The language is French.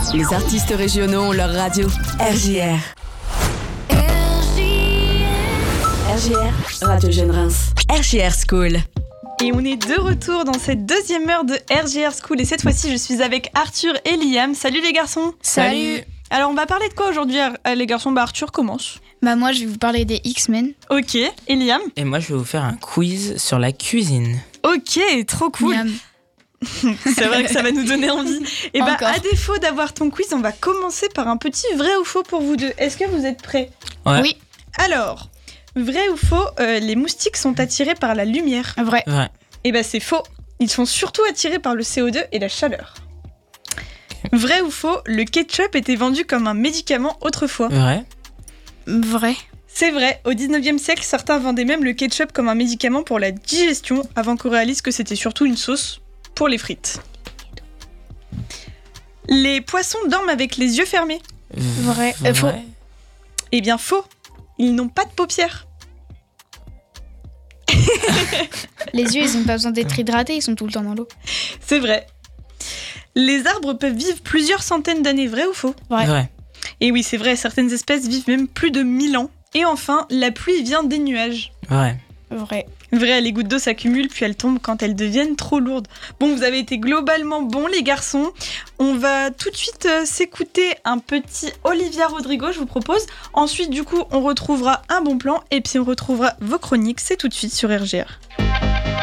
Les artistes régionaux ont leur radio. RJR. RJR, Radio Jeune Reims. RJR School. Et on est de retour dans cette deuxième heure de RJR School. Et cette fois-ci, je suis avec Arthur et Liam. Salut les garçons. Salut. Alors, on va parler de quoi aujourd'hui, les garçons? Arthur, commence. Moi, je vais vous parler des X-Men. Ok. Et Liam? Et moi, je vais vous faire un quiz sur la cuisine. Ok, trop cool. Miam. C'est vrai que ça va nous donner envie. Et Encore. à défaut d'avoir ton quiz, on va commencer par un petit vrai ou faux pour vous deux. Est-ce que vous êtes prêts? Ouais. Oui. Alors, vrai ou faux, les moustiques sont attirés par la lumière? Vrai. Ouais. C'est faux. Ils sont surtout attirés par le CO2 et la chaleur. Vrai ou faux, le ketchup était vendu comme un médicament autrefois? Vrai. Vrai. C'est vrai, au 19e siècle, certains vendaient même le ketchup comme un médicament pour la digestion, avant qu'on réalise que c'était surtout une sauce pour les frites. Les poissons dorment avec les yeux fermés? Vrai. Faux. Eh bien faux, ils n'ont pas de paupières. Les yeux, ils ont pas besoin d'être hydratés, ils sont tout le temps dans l'eau. C'est vrai. Les arbres peuvent vivre plusieurs centaines d'années, vrai ou faux? Vrai. Et oui, c'est vrai, certaines espèces vivent même plus de 1000 ans. Et enfin, la pluie vient des nuages. Vrai. Vrai. Vrai, les gouttes d'eau s'accumulent puis elles tombent quand elles deviennent trop lourdes. Bon, vous avez été globalement bons les garçons. On va tout de suite s'écouter un petit Olivia Rodrigo, je vous propose. Ensuite, du coup, on retrouvera un bon plan et puis on retrouvera vos chroniques. C'est tout de suite sur RGR.